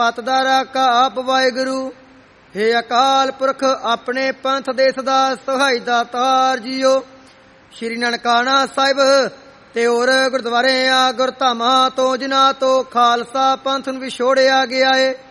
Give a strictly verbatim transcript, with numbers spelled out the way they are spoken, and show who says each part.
Speaker 1: ਪਤ ਦਾ ਰਾਖਾ ਆਪ ਵਾਹਿਗੁਰੂ। ਹੇ ਅਕਾਲ ਪੁਰਖ ਆਪਣੇ ਪੰਥ ਦੇ ਸਦਾ ਸਹਾਈ ਦਾਤਾਰ ਜੀਓ। ਸ਼੍ਰੀ ਨਨਕਾਣਾ ਸਾਹਿਬ ਤੇ ਹੋਰ ਗੁਰਦੁਆਰੇ ਆ ਗੁਰਧਾਮਾਂ ਤੋਂ ਜਿਨ੍ਹਾਂ ਤੋਂ ਖਾਲਸਾ ਪੰਥ ਨੂੰ ਵਿਛੋੜਿਆ ਗਿਆ ਏ।